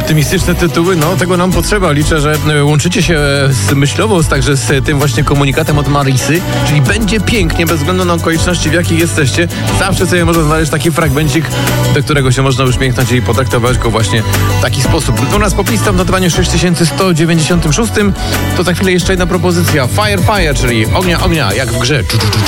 Optymistyczne tytuły, no tego nam potrzeba. Liczę, że łączycie się myślowo także z tym właśnie komunikatem od Marisy, czyli będzie pięknie, bez względu na okoliczności, w jakich jesteście. Zawsze sobie można znaleźć taki fragmencik, do którego się można uśmiechnąć i potraktować go właśnie w taki sposób. U nas poplista w notowaniu 6196. To za chwilę jeszcze jedna propozycja. Fire, fire, czyli ognia, ognia, jak w grze.